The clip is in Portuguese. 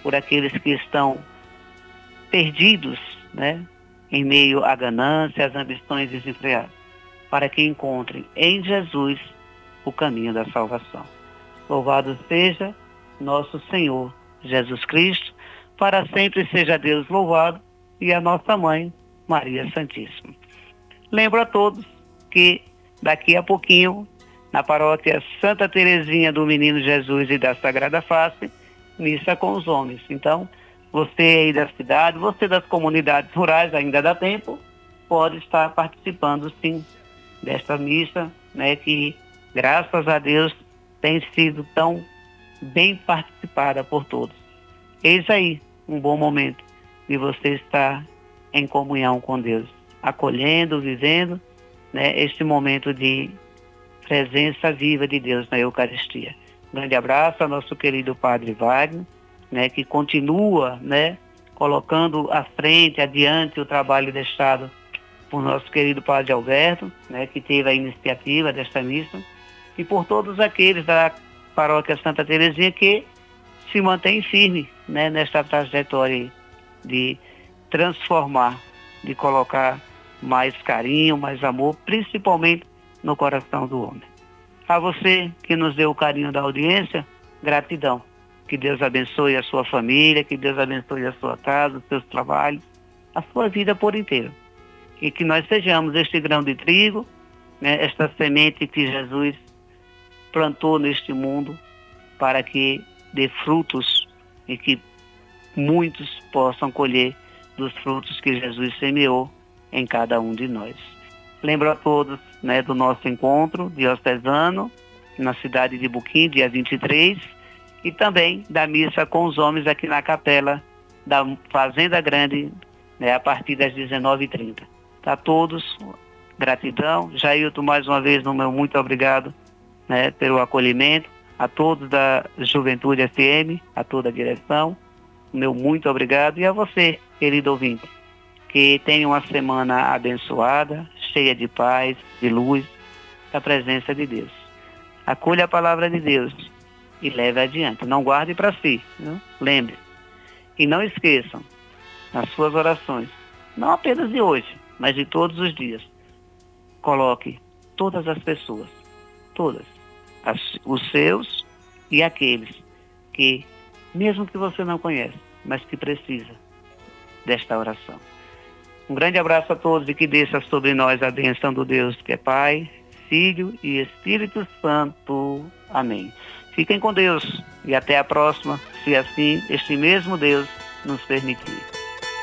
por aqueles que estão perdidos, né, em meio à ganância, às ambições desenfreadas, para que encontrem em Jesus o caminho da salvação. Louvado seja nosso Senhor Jesus Cristo, para sempre seja Deus louvado, e a nossa mãe, Maria Santíssima. Lembro a todos que daqui a pouquinho, na paróquia Santa Teresinha do Menino Jesus e da Sagrada Face, missa com os homens. Então, você aí da cidade, você das comunidades rurais, ainda dá tempo, pode estar participando sim desta missa, né, que graças a Deus tem sido tão bem participada por todos. Eis aí um bom momento de você estar em comunhão com Deus, acolhendo, vivendo, né, este momento de presença viva de Deus na Eucaristia. Um grande abraço ao nosso querido Padre Wagner, né, que continua, né, colocando à frente, adiante o trabalho deixado por nosso querido Padre Alberto, né, que teve a iniciativa desta missa, e por todos aqueles da Paróquia Santa Teresinha que se mantêm firme, né, nesta trajetória de transformar, de colocar mais carinho, mais amor, principalmente no coração do homem. A você que nos deu o carinho da audiência, gratidão. Que Deus abençoe a sua família, que Deus abençoe a sua casa, os seus trabalhos, a sua vida por inteiro. E que nós sejamos este grão de trigo, né, esta semente que Jesus plantou neste mundo para que dê frutos e que muitos possam colher dos frutos que Jesus semeou em cada um de nós. Lembro a todos, né, do nosso encontro diocesano na cidade de Buquim, dia 23, e também da missa com os homens aqui na capela da Fazenda Grande, né, a partir das 19h30. A todos, gratidão. Jailton, mais uma vez, no meu muito obrigado, né, pelo acolhimento. A todos da Juventude FM, a toda a direção, meu muito obrigado. E a você, querido ouvinte, que tenha uma semana abençoada, cheia de paz, de luz, da presença de Deus. Acolha a palavra de Deus e leve adiante. Não guarde para si, né? Lembre. E não esqueçam, nas suas orações, não apenas de hoje, mas de todos os dias, coloque todas as pessoas, todas, os seus e aqueles que, mesmo que você não conhece, mas que precisa desta oração. Um grande abraço a todos e que desça sobre nós a bênção do Deus que é Pai, Filho e Espírito Santo. Amém. Fiquem com Deus e até a próxima, se assim este mesmo Deus nos permitir.